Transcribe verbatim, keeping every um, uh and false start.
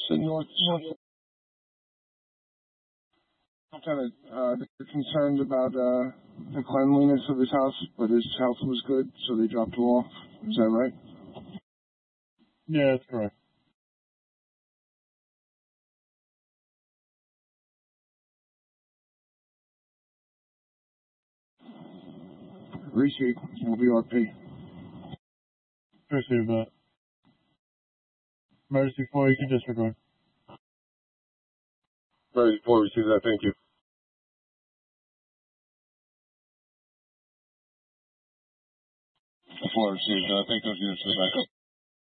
the north, north Lieutenant, uh, they're concerned about uh, the cleanliness of his house, but his health was good, so they dropped him off. Is that right? Yeah, that's correct. Receipt will be R P. Appreciate that. Emergency four, you can disregard. Emergency four, receive that. Thank you. Four received. Uh, take those units to the backup.